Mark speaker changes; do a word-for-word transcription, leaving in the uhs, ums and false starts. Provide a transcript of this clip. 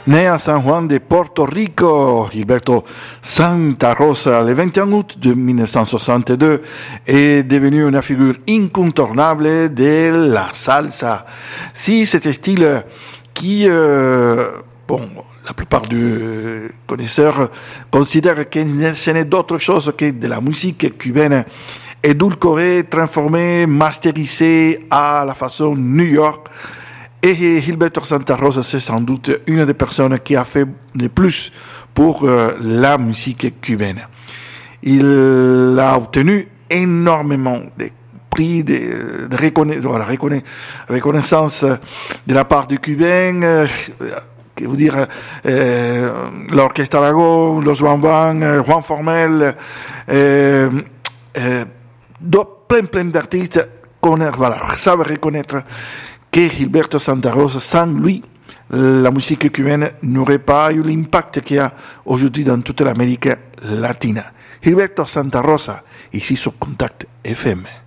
Speaker 1: Né à San Juan de Porto Rico, Gilberto Santa Rosa, le vingt et un août de mille neuf cent soixante-deux, est devenu une figure incontournable de la salsa. Si cet style qui, euh, bon, la plupart des connaisseurs considèrent que ce n'est d'autre chose que de la musique cubaine édulcorée, transformée, masterisée à la façon New York. Et Gilberto Santa Rosa, c'est sans doute une des personnes qui a fait le plus pour euh, la musique cubaine. Il a obtenu énormément de prix, de, de reconna- voilà, reconna- reconnaissance de la part du Cubain, euh, que vous dire, euh, l'Orchestre Aragon, Los Bambam, euh, Juan Formel, euh, euh, plein, plein d'artistes connaissent, voilà, savent reconnaître que Gilberto Santa Rosa, sans lui, la musique cubaine n'aurait pas eu l'impact qu'il y a aujourd'hui dans toute l'Amérique latine. Gilberto Santa Rosa, ici sur Contact F M.